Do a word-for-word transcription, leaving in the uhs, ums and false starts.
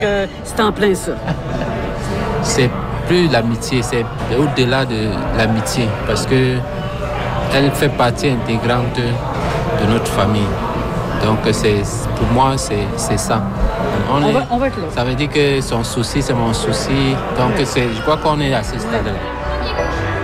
Euh, c'est en plein ça. C'est plus l'amitié, c'est au-delà de l'amitié, parce que elle fait partie intégrante de notre famille. Donc c'est, pour moi, c'est, c'est ça. On, on, est, va, on va être là. Ça veut dire que son souci, c'est mon souci. Donc c'est, je crois qu'on est à ce stade-là.